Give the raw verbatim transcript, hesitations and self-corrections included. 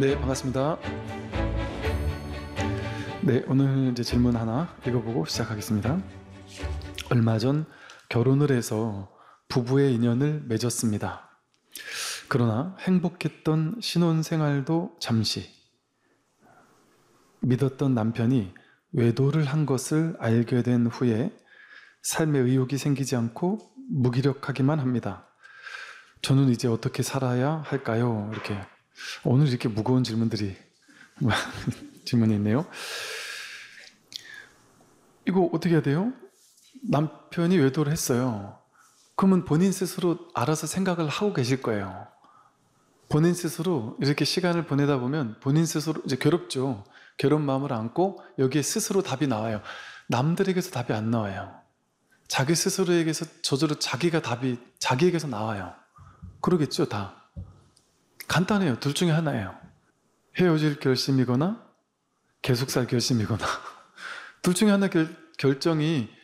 네, 반갑습니다. 네, 오늘 이제 질문 하나 읽어보고 시작하겠습니다. 얼마 전 결혼을 해서 부부의 인연을 맺었습니다. 그러나 행복했던 신혼생활도 잠시 믿었던 남편이 외도를 한 것을 알게 된 후에 삶에 의욕이 생기지 않고 무기력하기만 합니다. 저는 이제 어떻게 살아야 할까요? 이렇게 오늘 이렇게 무거운 질문들이 질문이 있네요. 이거 어떻게 해야 돼요? 남편이 외도를 했어요. 그러면 본인 스스로 알아서 생각을 하고 계실 거예요. 본인 스스로 이렇게 시간을 보내다 보면 본인 스스로 이제 괴롭죠. 괴로운 마음을 안고 여기에 스스로 답이 나와요. 남들에게서 답이 안 나와요. 자기 스스로에게서 저절로 자기가 답이 자기에게서 나와요. 그러겠죠, 다. 간단해요. 둘 중에 하나예요. 헤어질 결심이거나 계속 살 결심이거나 둘 중에 하나 결, 결정이